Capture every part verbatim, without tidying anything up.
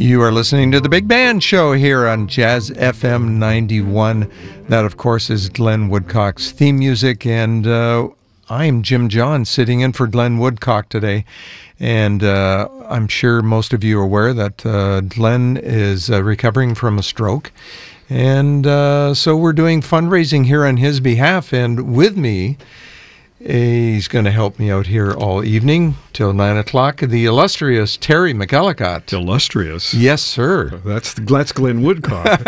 You are listening to The Big Band Show here on Jazz F M ninety-one. That, of course, is Glenn Woodcock's theme music, and uh, I'm Jim John sitting in for Glenn Woodcock today. And uh, I'm sure most of you are aware that uh, Glenn is uh, recovering from a stroke. And uh, so we're doing fundraising here on his behalf, and with me, he's going to help me out here all evening till nine o'clock. The illustrious Terry McElligott. Illustrious? Yes, sir. That's that's Glenn Woodcock.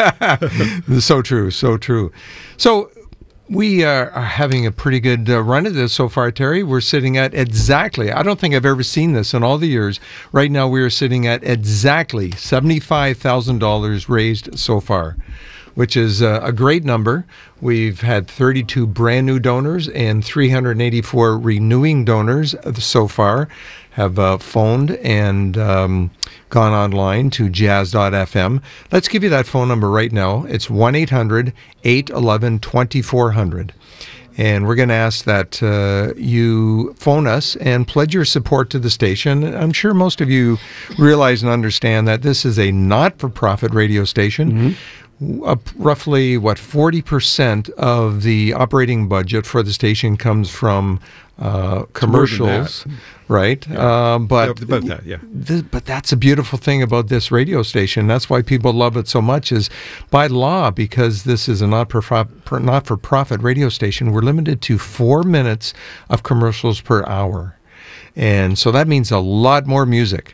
So true, so true. So we uh, are having a pretty good uh, run of this so far, Terry. We're sitting at exactly, I don't think I've ever seen this in all the years. Right now we are sitting at exactly seventy-five thousand dollars raised so far, which is uh, a great number. We've had thirty-two brand new donors and three hundred eighty-four renewing donors so far have uh, phoned and um, gone online to jazz dot f m. Let's give you that phone number right now. It's one eight hundred eight one one twenty-four hundred. And we're going to ask that uh, you phone us and pledge your support to the station. I'm sure most of you realize and understand that this is a not-for-profit radio station. Mm-hmm. Uh, roughly, what, forty percent of the operating budget for the station comes from uh, commercials, right? Yeah. Uh, but about that, yeah. Th- but that's a beautiful thing about this radio station. That's why people love it so much. Is by law, because this is a not-for-profit, not-for-profit radio station, we're limited to four minutes of commercials per hour. And so that means a lot more music.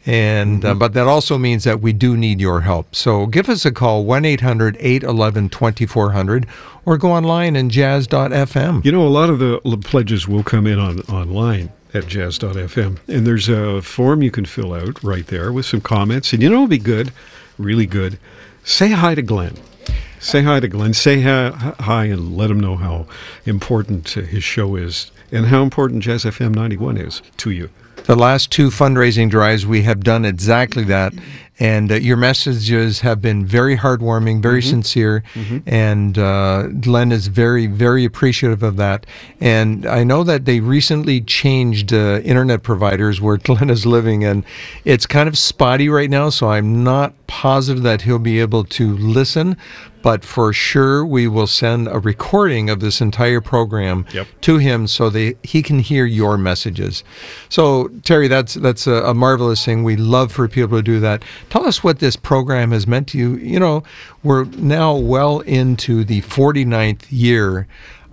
And uh, but that also means that we do need your help. So give us a call, one eight hundred eight one one twenty-four hundred, or go online and jazz dot f m. You know, a lot of the pledges will come in on online at jazz dot f m. And there's a form you can fill out right there with some comments. And you know what would be good, really good? Say hi to Glenn. Say hi to Glenn. Say hi, hi and let him know how important his show is and how important Jazz F M ninety-one is to you. The last two fundraising drives, we have done exactly that. And uh, your messages have been very heartwarming, very mm-hmm. sincere. Mm-hmm. And uh, Glenn is very, very appreciative of that. And I know that they recently changed uh, internet providers where Glenn is living. And it's kind of spotty right now, so I'm not positive that he'll be able to listen. But for sure, we will send a recording of this entire program yep. to him so that he can hear your messages. So, Terry, that's that's a, a marvelous thing. We love for people to do that. Tell us what this program has meant to you. You know, we're now well into the forty-ninth year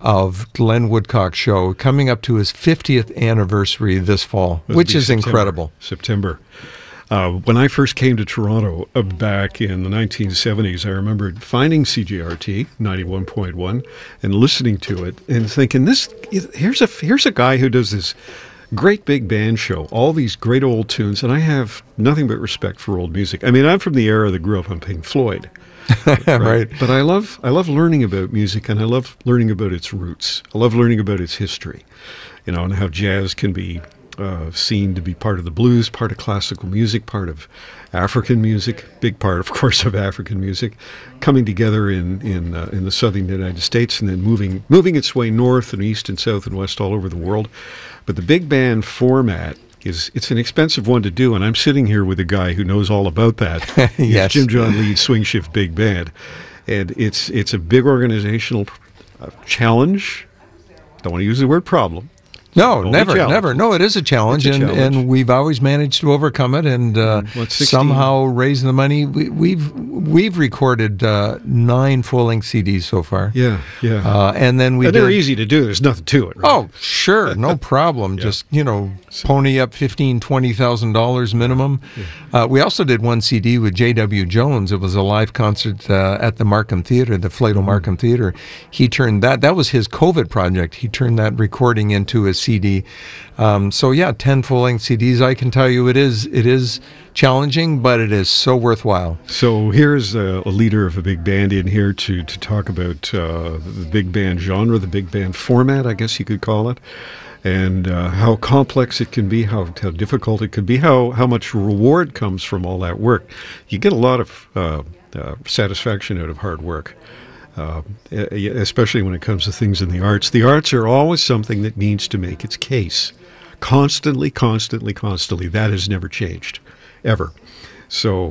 of Glenn Woodcock Show, coming up to his fiftieth anniversary this fall, which is September, incredible. September. Uh, when I first came to Toronto uh, back in the nineteen seventies, I remember finding C J R T ninety-one point one and listening to it and thinking, "This here's a here's a guy who does this great big band show, all these great old tunes," and I have nothing but respect for old music. I mean, I'm from the era that grew up on Pink Floyd, right? right? But I love I love learning about music, and I love learning about its roots. I love learning about its history, you know, and how jazz can be Uh, seen to be part of the blues, part of classical music, part of African music, big part, of course, of African music, coming together in in uh, in the southern United States and then moving moving its way north and east and south and west all over the world. But the big band format is it's an expensive one to do, and I'm sitting here with a guy who knows all about that. Yes, Jim John leads Swing Shift Big Band, and it's it's a big organizational uh, challenge. Don't want to use the word problem. No, never, never. No, it is a challenge, a and, challenge. and we've always managed to overcome it and uh, well, somehow raise the money. We, we've we've recorded uh, nine full-length C Ds so far. Yeah, yeah. Uh, and then we and did, they're easy to do. There's nothing to it, right? Oh, sure, no problem. yeah. Just, you know, pony up fifteen thousand dollars, twenty thousand dollars minimum. Yeah. Uh, we also did one C D with J W Jones. It was a live concert uh, at the Markham Theatre, the Flato mm-hmm. Markham Theatre. He turned that, that was his COVID project. He turned that recording into a C D. Um, so yeah, ten full-length C Ds. I can tell you, it is it is challenging, but it is so worthwhile. So here's a, a leader of a big band in here to to talk about uh, the big band genre, the big band format, I guess you could call it, and uh, how complex it can be, how how difficult it can be, how how much reward comes from all that work. You get a lot of uh, uh, satisfaction out of hard work. Uh, especially when it comes to things in the arts. The arts are always something that needs to make its case. Constantly, constantly, constantly. That has never changed, ever. So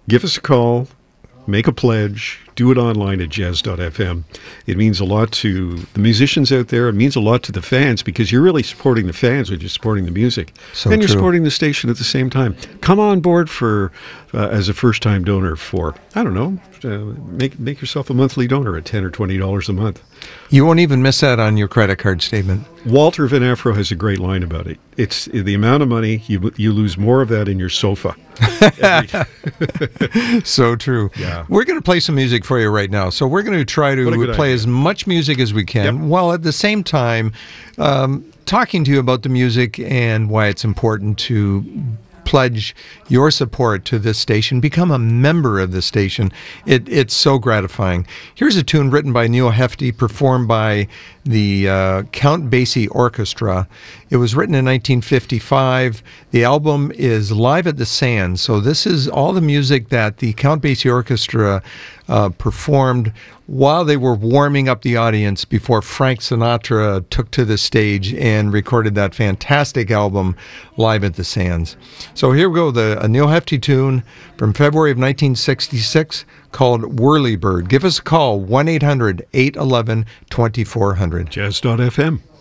give us a call, make a pledge, do it online at jazz dot f m. It means a lot to the musicians out there. It means a lot to the fans because you're really supporting the fans when you're supporting the music. So and you're true. supporting the station at the same time. Come on board for uh, as a first-time donor for, I don't know, uh, make make yourself a monthly donor at ten or twenty dollars a month. You won't even miss that on your credit card statement. Walter Van Afro has a great line about it. It's the amount of money, you you lose more of that in your sofa. So true. Yeah. We're going to play some music for you right now. So we're going to try What a to good play idea. as much music as we can, Yep. while at the same time um, talking to you about the music and why it's important to pledge your support to this station. Become a member of the station. It, it's so gratifying. Here's a tune written by Neil Hefti, performed by the uh, Count Basie Orchestra. It was written in nineteen fifty-five. The album is Live at the Sands. So this is all the music that the Count Basie Orchestra uh, performed while they were warming up the audience before Frank Sinatra took to the stage and recorded that fantastic album, Live at the Sands. So here we go, the a Neil Hefti tune from February of nineteen sixty-six called Whirlybird. Give us a call, one eight hundred, eight one one, two four zero zero. jazz dot f m.